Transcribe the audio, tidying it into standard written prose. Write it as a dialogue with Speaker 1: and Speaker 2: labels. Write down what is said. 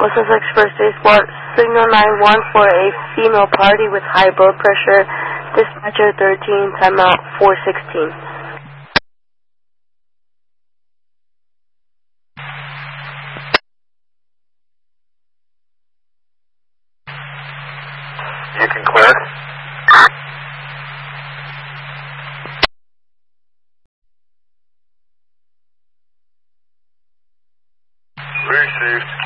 Speaker 1: West Sussex First Aid Squad, signal 911 for a female party with high blood pressure. Dispatcher 13, timeout 416.
Speaker 2: You can clear. Received.